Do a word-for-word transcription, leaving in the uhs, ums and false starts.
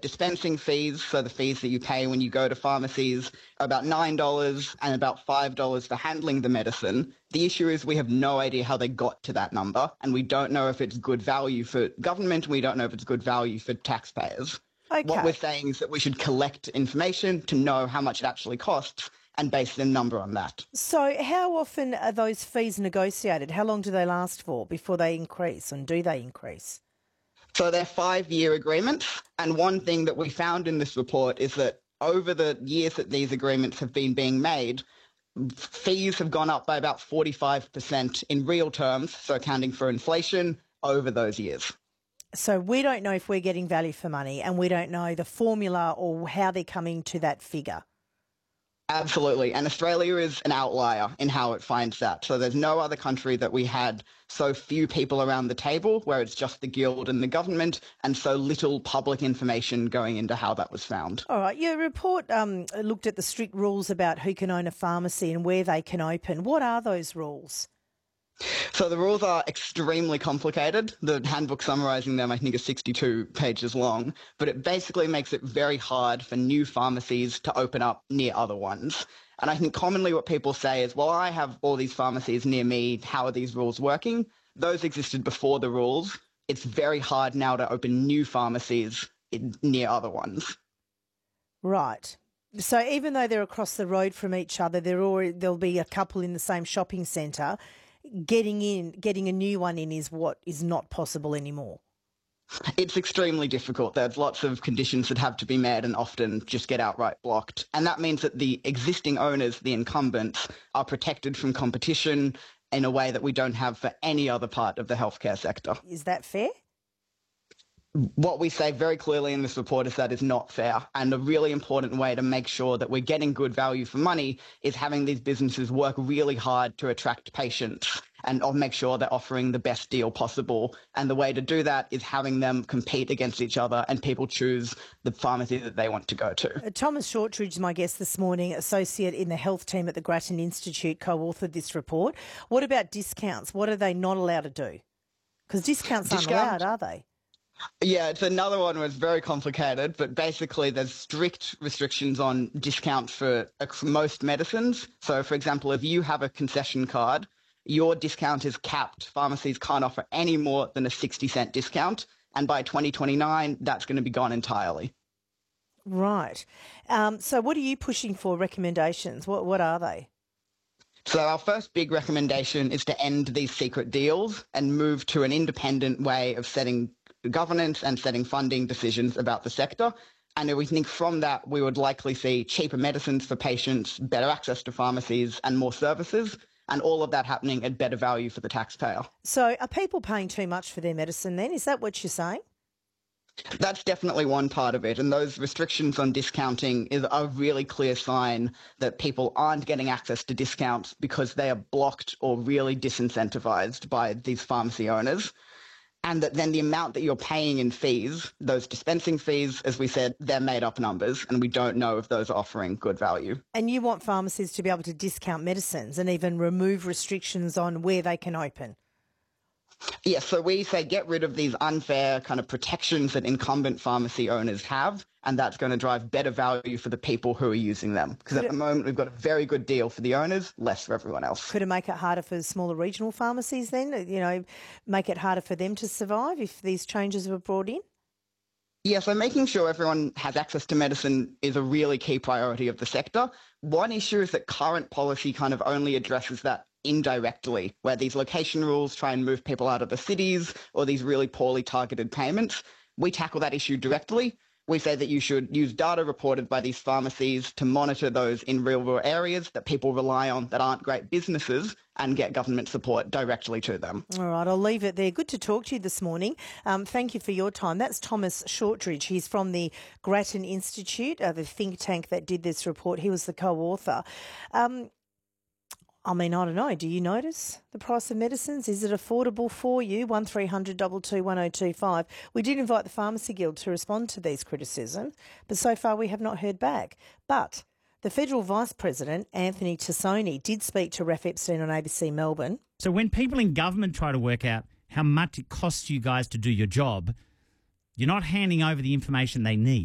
dispensing fees, so the fees that you pay when you go to pharmacies, are about nine dollars and about five dollars for handling the medicine. The issue is we have no idea how they got to that number, and we don't know if it's good value for government, and we don't know if it's good value for taxpayers. Okay. What we're saying is that we should collect information to know how much it actually costs and base the number on that. So how often are those fees negotiated? How long do they last for before they increase, and do they increase? So they're five-year agreements, and one thing that we found in this report is that over the years that these agreements have been being made, fees have gone up by about forty-five percent in real terms, so accounting for inflation, over those years. So we don't know if we're getting value for money, and we don't know the formula or how they're coming to that figure. Absolutely. And Australia is an outlier in how it finds that. So there's no other country that we had so few people around the table where it's just the guild and the government, and so little public information going into how that was found. All right. Your report um, looked at the strict rules about who can own a pharmacy and where they can open. What are those rules? So the rules are extremely complicated. The handbook summarising them, I think, is sixty-two pages long, but it basically makes it very hard for new pharmacies to open up near other ones. And I think commonly what people say is, well, I have all these pharmacies near me. How are these rules working? Those existed before the rules. It's very hard now to open new pharmacies in, near other ones. Right. So even though they're across the road from each other, there already, there'll be a couple in the same shopping centre. Getting in, getting a new one in is what is not possible anymore. It's extremely difficult. There's lots of conditions that have to be met and often just get outright blocked. And that means that the existing owners, the incumbents, are protected from competition in a way that we don't have for any other part of the healthcare sector. Is that fair? What we say very clearly in this report is that is not fair. And a really important way to make sure that we're getting good value for money is having these businesses work really hard to attract patients and make sure they're offering the best deal possible. And the way to do that is having them compete against each other and people choose the pharmacy that they want to go to. Uh, Thomas Shortridge is my guest this morning, associate in the health team at the Grattan Institute, co-authored this report. What about discounts? What are they not allowed to do? Because discounts aren't Discount- allowed, are they? Yeah, it's another one where it's very complicated, but basically there's strict restrictions on discounts for most medicines. So, for example, if you have a concession card, your discount is capped. Pharmacies can't offer any more than a sixty cent discount, and by twenty twenty-nine, that's going to be gone entirely. Right. Um, so what are you pushing for, recommendations? What, what are they? So our first big recommendation is to end these secret deals and move to an independent way of setting governance and setting funding decisions about the sector. And we think from that, we would likely see cheaper medicines for patients, better access to pharmacies and more services, and all of that happening at better value for the taxpayer. So are people paying too much for their medicine then? Is that what you're saying? That's definitely one part of it. And those restrictions on discounting is a really clear sign that people aren't getting access to discounts because they are blocked or really disincentivized by these pharmacy owners. And that then the amount that you're paying in fees, those dispensing fees, as we said, they're made up numbers, and we don't know if those are offering good value. And you want pharmacies to be able to discount medicines and even remove restrictions on where they can open? Yes, so we say get rid of these unfair kind of protections that incumbent pharmacy owners have, and that's going to drive better value for the people who are using them. Because at the moment we've got a very good deal for the owners, less for everyone else. Could it make it harder for smaller regional pharmacies then? You know, make it harder for them to survive if these changes were brought in? Yeah, so making sure everyone has access to medicine is a really key priority of the sector. One issue is that current policy kind of only addresses that indirectly, where these location rules try and move people out of the cities or these really poorly targeted payments. We tackle that issue directly. We say that you should use data reported by these pharmacies to monitor those in real rural areas that people rely on that aren't great businesses and get government support directly to them. All right, I'll leave it there. Good to talk to you this morning. Um, thank you for your time. That's Thomas Shortridge. He's from the Grattan Institute, uh, the think tank that did this report. He was the co-author. Um, I mean, I don't know. Do you notice the price of medicines? Is it affordable for you? one three hundred two two one oh two five. We did invite the Pharmacy Guild to respond to these criticisms, but so far we have not heard back. But the Federal Vice President, Anthony Tassone, did speak to Raph Epstein on A B C Melbourne. So when people in government try to work out how much it costs you guys to do your job, you're not handing over the information they need.